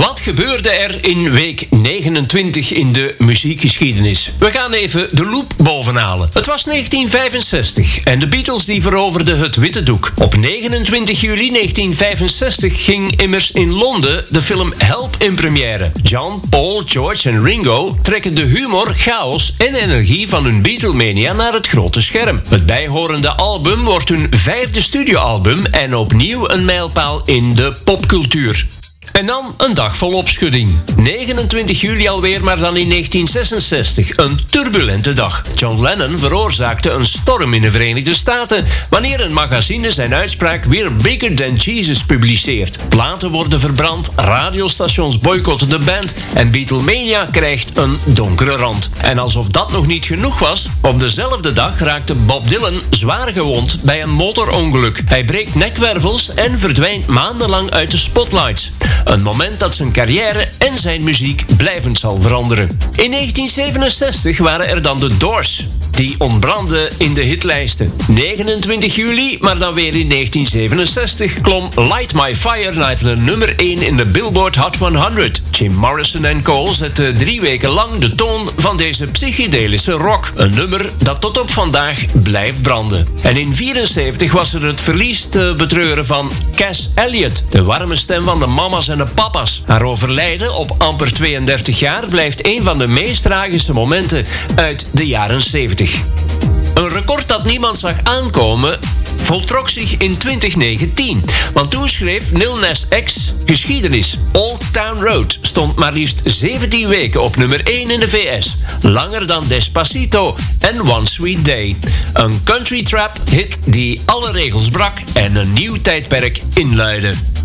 Wat gebeurde er in week 29 in de muziekgeschiedenis? We gaan even de loop bovenhalen. Het was 1965 en de Beatles die veroverden het witte doek. Op 29 juli 1965 ging immers in Londen de film Help in première. John, Paul, George en Ringo trekken de humor, chaos en energie van hun Beatlemania naar het grote scherm. Het bijhorende album wordt hun 5e studioalbum en opnieuw een mijlpaal in de popcultuur. En dan een dag vol opschudding. 29 juli alweer, maar dan in 1966. Een turbulente dag. John Lennon veroorzaakte een storm in de Verenigde Staten wanneer een magazine zijn uitspraak We're Bigger Than Jesus publiceert. Platen worden verbrand, radiostations boycotten de band en Beatlemania krijgt een donkere rand. En alsof dat nog niet genoeg was, op dezelfde dag raakte Bob Dylan zwaar gewond bij een motorongeluk. Hij breekt nekwervels en verdwijnt maandenlang uit de spotlights. Een moment dat zijn carrière en zijn muziek blijvend zal veranderen. In 1967 waren er dan de Doors. Die ontbrandden in de hitlijsten. 29 juli, maar dan weer in 1967... klom Light My Fire naar de nummer 1 in de Billboard Hot 100. Jim Morrison & Co. zette 3 weken lang de toon van deze psychedelische rock. Een nummer dat tot op vandaag blijft branden. En in 1974 was er het verlies te betreuren van Cass Elliot. De warme stem van de mama's en de papa's. Haar overlijden op amper 32 jaar blijft een van de meest tragische momenten uit de jaren 70. Een record dat niemand zag aankomen voltrok zich in 2019. Want toen schreef Lil Nas X geschiedenis. Old Town Road stond maar liefst 17 weken op nummer 1 in de VS. Langer dan Despacito en One Sweet Day. Een country trap hit die alle regels brak en een nieuw tijdperk inluidde.